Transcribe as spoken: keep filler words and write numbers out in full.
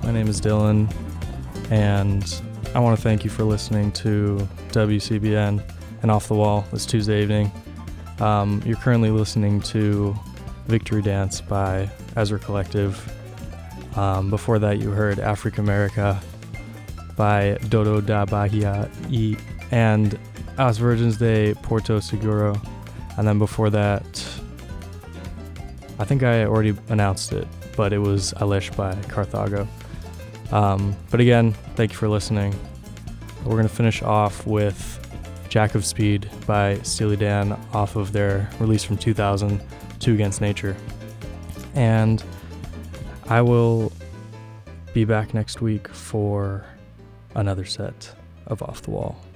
My name is Dylan, and I want to thank you for listening to W C B N and Off the Wall this Tuesday evening. Um, you're currently listening to Victory Dance by Ezra Collective. Um, before that, you heard Africa America by Dodo da Bahia e and As Virgins de Porto Seguro. And then before that, I think I already announced it, but it was Alish by Carthago. Um, but again, thank you for listening. We're going to finish off with Jack of Speed by Steely Dan off of their release from two thousand, Two Against Nature. And I will be back next week for another set of Off the Wall.